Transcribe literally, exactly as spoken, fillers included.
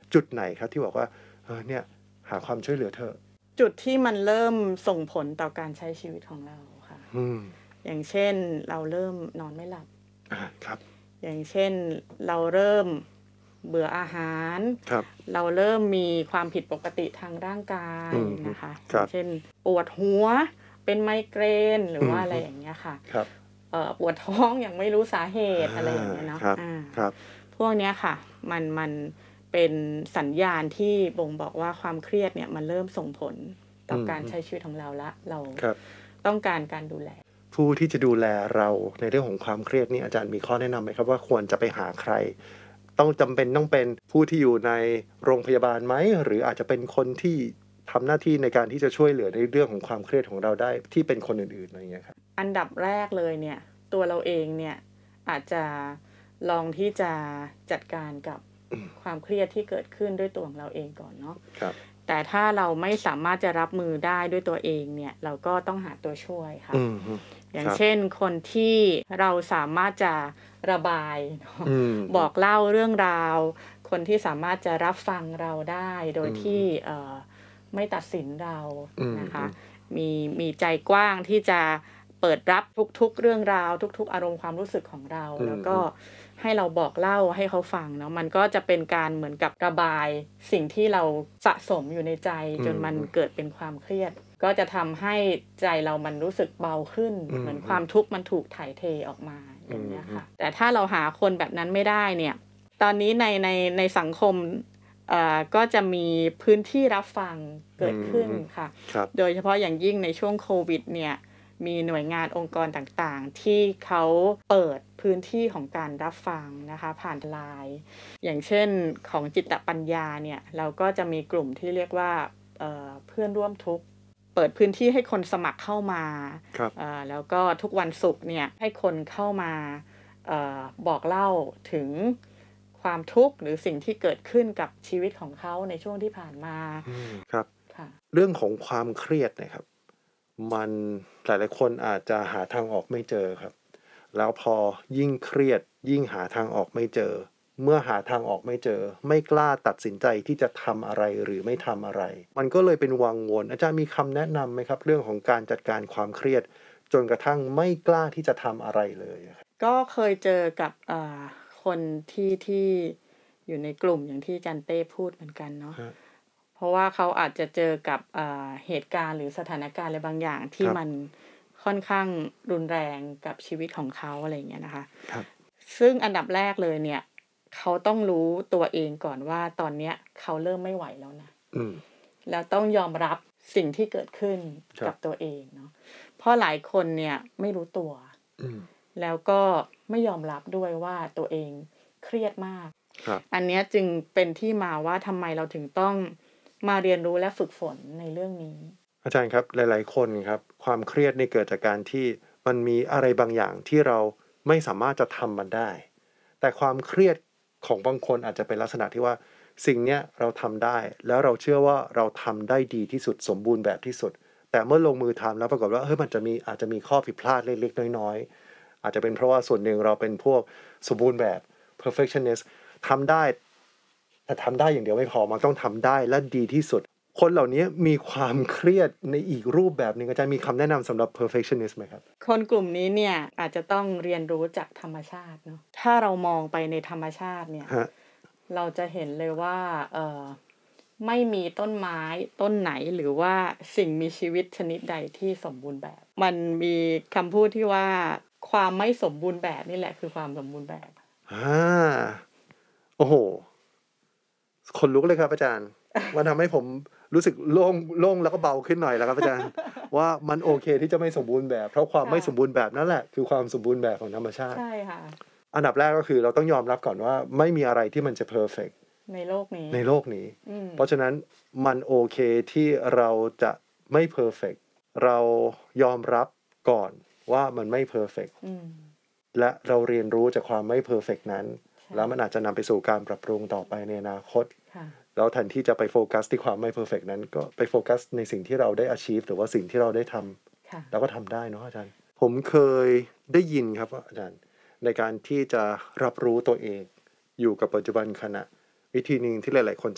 จุดไหนครับที่บอกว่าเออเนี่ยหาความช่วยเหลือเถอะจุดที่มันเริ่มส่งผลต่อการใช้ชีวิตของเราค่ะอืมอย่างเช่นเราเริ่มนอนไม่หลับอ่าครับอย่างเช่นเราเริ่มเบื่ออาหารครับเราเริ่มมีความผิดปกติทางร่างกายอืมนะคะอครับย่างเช่นปวดหัวเป็นไมเกรนหรือว่าอืมอะไรอย่างเงี้ยค่ะครับเอ่อปวดท้องอย่างไม่รู้สาเหตุอะไรอย่างเงี้ยอาเนาะครับอาครับพวกเนี้ยค่ะมันมันเป็นสัญญาณที่บ่งบอกว่าความเครียดเนี่ยมันเริ่มส่งผลต่ออืมการใช้ชีวิตของเราละเราครับต้องการการดูแลผู้ที่จะดูแลเราในเรื่องของความเครียดนี่อาจารย์มีข้อแนะนำไหมครับว่าควรจะไปหาใครต้องจำเป็นต้องเป็นผู้ที่อยู่ในโรงพยาบาลไหมหรืออาจจะเป็นคนที่ทำหน้าที่ในการที่จะช่วยเหลือในเรื่องของความเครียดของเราได้ที่เป็นคนอื่นๆอะไรอย่างเงี้ยครับอันดับแรกเลยเนี่ยตัวเราเองเนี่ยอาจจะลองที่จะจัดการกับความเครียดที่เกิดขึ้นด้วยตัวของเราเองก่อนเนาะครับแต่ถ้าเราไม่สามารถจะรับมือได้ด้วยตัวเองเนี่ยเราก็ต้องหาตัวช่วยค่ะอืมอย่าครับงเช่นคนที่เราสามารถจะระบายเนาะอืมบอกเล่าเรื่องราวคนที่สามารถจะรับฟังเราได้โดยที่เอ่อไม่ตัดสินเราอืมนะคะมีมีใจกว้างที่จะเปิดรับทุกๆเรื่องราวทุกๆอารมณ์ความรู้สึกของเราอืมแล้วก็ให้เราบอกเล่าให้เขาฟังเนาะมันก็จะเป็นการเหมือนกับระบายสิ่งที่เราสะสมอยู่ในใจจนมันเกิดเป็นความเครียดก็จะทำให้ใจเรามันรู้สึกเบาขึ้นเหมือนความทุกข์มันถูกถ่ายเทออกมาอย่างเงี้ยค่ะแต่ถ้าเราหาคนแบบนั้นไม่ได้เนี่ยตอนนี้ในในในสังคมเอ่อก็จะมีพื้นที่รับฟังเกิดขึ้นค่ะโดยเฉพาะอย่างยิ่งในช่วงโควิดเนี่ยมีหน่วยงานองค์กรต่างๆที่เขาเปิดพื้นที่ของการรับฟังนะคะผ่านไลน์อย่างเช่นของจิตปัญญาเนี่ยเราก็จะมีกลุ่มที่เรียกว่าเอ่อเพื่อนร่วมทุกข์เปิดพื้นที่ให้คนสมัครเข้ามาเอ่อแล้วก็ทุกวันศุกร์เนี่ยให้คนเข้ามาเอ่อบอกเล่าถึงความทุกข์หรือสิ่งที่เกิดขึ้นกับชีวิตของเขาในช่วงที่ผ่านมาครับค่ะเรื่องของความเครียดนะครับมันหลายๆคนอาจจะหาทางออกไม่เจอครับแล้วพอยิ่งเครียดยิ่งหาทางออกไม่เจอเมื่อหาทางออกไม่เจอไม่กล้าตัดสินใจที่จะทำอะไรหรือไม่ทำอะไรมันก็เลยเป็นวังวนอาจารย์มีคำแนะนำไหมครับเรื่องของการจัดการความเครียดจนกระทั่งไม่กล้าที่จะทำอะไรเลยครับก็เคยเจอกับเอ่อคนที่ที่อยู่ในกลุ่มอย่างที่อาจารย์เต้พูดเหมือนกันเนาะเพราะว่าเขาอาจจะเจอกับเอ่อเหตุการณ์หรือสถานการณ์อะไรบางอย่างที่มันค่อนข้างรุนแรงกับชีวิตของเขาอะไรอย่างเงี้ยนะคะครับซึ่งอันดับแรกเลยเนี่ยเขาต้องรู้ตัวเองก่อนว่าตอนเนี้ยเขาเริ่มไม่ไหวแล้วนะอืมแล้วต้องยอมรับสิ่งที่เกิดขึ้นกับตัวเองเนาะเพราะหลายคนเนี่ยไม่รู้ตัวอืมแล้วก็ไม่ยอมรับด้วยว่าตัวเองเครียดมากครับอันเนี้ยจึงเป็นที่มาว่าทำไมเราถึงต้องมาเรียนรู้และฝึกฝนในเรื่องนี้อาจารย์ครับหลายๆคนครับความเครียดนี่เกิดจากการที่มันมีอะไรบางอย่างที่เราไม่สามารถจะทำมันได้แต่ความเครียดของบางคนอาจจะเป็นลักษณะที่ว่าสิ่งเนี้ยเราทำได้แล้วเราเชื่อว่าเราทำได้ดีที่สุดสมบูรณ์แบบที่สุดแต่เมื่อลงมือทำแล้วปรากฏว่าเฮ้ยมันจะมีอาจจะมีข้อผิดพลาดเล็กๆน้อยๆอาจจะเป็นเพราะว่าส่วนหนึ่งเราเป็นพวกสมบูรณ์แบบ perfectionist ทำได้แต่ทำได้อย่างเดียวไม่พอมันต้องทำได้และดีที่สุดคนเหล่านี้มีความเครียดในอีกรูปแบบหนึ่งอาจารย์มีคำแนะนำสำหรับ perfectionist ไหมครับคนกลุ่มนี้เนี่ยอาจจะต้องเรียนรู้จากธรรมชาติเนาะถ้าเรามองไปในธรรมชาติเนี่ยฮะเราจะเห็นเลยว่าเอ่อไม่มีต้นไม้ต้นไหนหรือว่าสิ่งมีชีวิตชนิดใดที่สมบูรณ์แบบมันมีคำพูดที่ว่าความไม่สมบูรณ์แบบนี่แหละคือความสมบูรณ์แบบอ่าโอ้โหขนลุกเลยครับอาจารย์มันทำให้ผมรู้สึกโล่งโล่งแล้วก็เบาขึ้นหน่อยแล้วครับอาจารย์ว่ามันโอเคที่จะไม่สมบูรณ์แบบเพราะความไม่สมบูรณ์แบบนั่นแหละคือความสมบูรณ์แบบของธรรมชาติใช่ค่ะอันดับแรกก็คือเราต้องยอมรับก่อนว่าไม่มีอะไรที่มันจะเพอร์เฟกต์ในโลกนี้ในโลกนี้เพราะฉะนั้นมันโอเคที่เราจะไม่เพอร์เฟกต์เรายอมรับก่อนว่ามันไม่เพอร์เฟกต์และเราเรียนรู้จากความไม่เพอร์เฟกต์นั้นแล้วมันอาจจะนำไปสู่การปรับปรุงต่อไปในอนาคตแล้วแทนที่จะไปโฟกัสที่ความไม่เพอร์เฟกต์นั้นก็ไปโฟกัสในสิ่งที่เราได้ achieve หรือว่าสิ่งที่เราได้ทำแล้วก็ทำได้เนาะอาจารย์ผมเคยได้ยินครับว่าอาจารย์ในการที่จะรับรู้ตัวเองอยู่กับปัจจุบันขณะวิธีหนึ่งที่หลายๆคน